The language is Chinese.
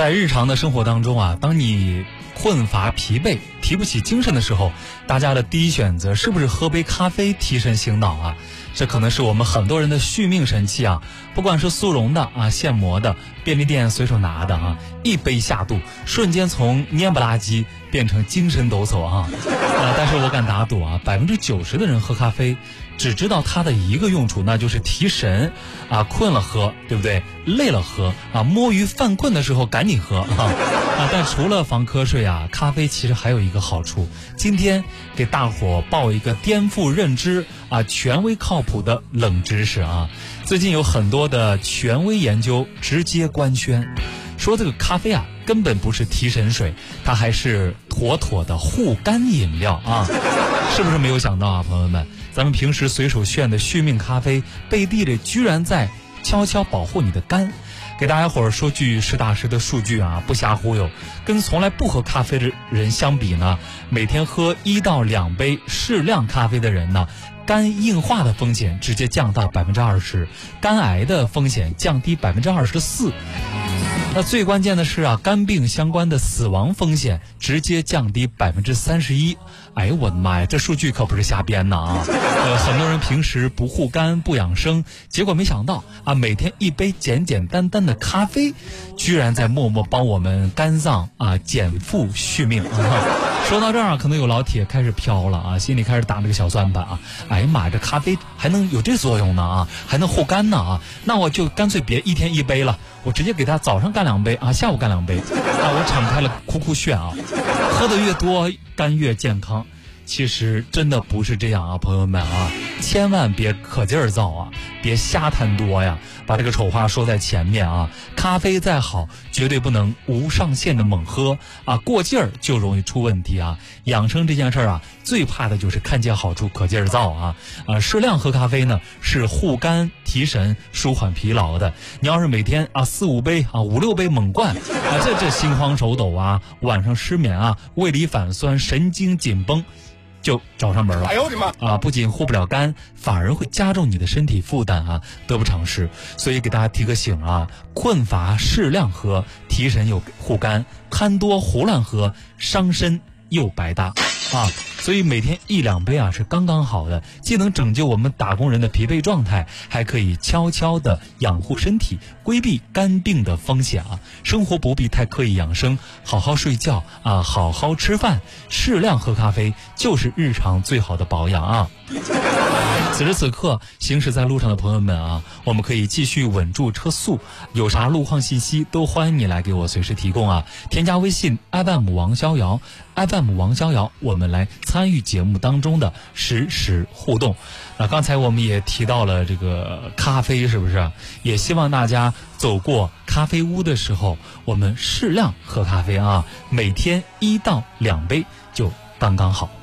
在日常的生活当中啊，当你困乏疲惫提不起精神的时候，大家的第一选择是不是喝杯咖啡提神醒脑啊？这可能是我们很多人的续命神器啊，不管是速溶的啊、现磨的、便利店随手拿的啊，一杯下肚，瞬间从蔫不拉几变成精神抖擞啊！但是我敢打赌啊，90%的人喝咖啡只知道它的一个用处，那就是提神啊，困了喝，对不对？累了喝啊，摸鱼犯困的时候赶紧喝啊！但除了防瞌睡啊，咖啡其实还有一个好处。今天给大伙报一个颠覆认知啊、权威靠谱的冷知识啊！最近有很多的权威研究直接官宣，说这个咖啡啊根本不是提神水，它还是妥妥的护肝饮料啊！是不是没有想到啊，朋友们？咱们平时随手炫的续命咖啡，背地里居然在悄悄保护你的肝。给大家伙儿说句实打实的数据啊，不瞎忽悠。跟从来不喝咖啡的人相比呢，每天喝1到2杯适量咖啡的人呢，肝硬化的风险直接降到20%，肝癌的风险降低24%。那最关键的是啊，肝病相关的死亡风险直接降低31%。哎呦我的妈呀，这数据可不是瞎编的啊！很多人平时不护肝不养生，结果没想到啊，每天一杯简简单单的咖啡，居然在默默帮我们肝脏啊减负续命啊！说到这儿啊，可能有老铁开始飘了啊，心里开始打那个小算盘啊！哎呀妈呀，这咖啡还能有这作用呢啊，还能护肝呢啊！那我就干脆别一天1杯了，我直接给他早上干2杯啊，下午干2杯啊！我敞开了酷炫啊！喝的越多，肝越健康。其实真的不是这样啊，朋友们啊，千万别可劲儿造啊，别瞎贪多呀，把这个丑话说在前面啊。咖啡再好，绝对不能无上限的猛喝啊，过劲儿就容易出问题啊。养生这件事儿啊，最怕的就是看见好处可劲儿造啊。适量喝咖啡呢，是护肝提神、舒缓疲劳的。你要是每天啊4、5杯啊、5、6杯猛灌啊，这心慌手抖啊，晚上失眠啊，胃里反酸，神经紧绷。就找上门了。哎呦我的妈！啊，不仅护不了肝，反而会加重你的身体负担啊，得不偿失。所以给大家提个醒啊，困乏适量喝，提神又护肝；贪多胡乱喝，伤身又白搭啊。所以每天1、2杯啊是刚刚好的，既能拯救我们打工人的疲惫状态，还可以悄悄的养护身体，规避肝病的风险啊。生活不必太刻意养生，好好睡觉啊，好好吃饭，适量喝咖啡就是日常最好的保养啊。此时此刻行驶在路上的朋友们啊，我们可以继续稳住车速，有啥路况信息都欢迎你来给我随时提供啊。添加微信 FM 王逍遥， FM 王逍遥，我们来参与节目当中的实时互动。刚才我们也提到了这个咖啡，是不是？也希望大家走过咖啡屋的时候，我们适量喝咖啡啊，每天1到2杯就刚刚好。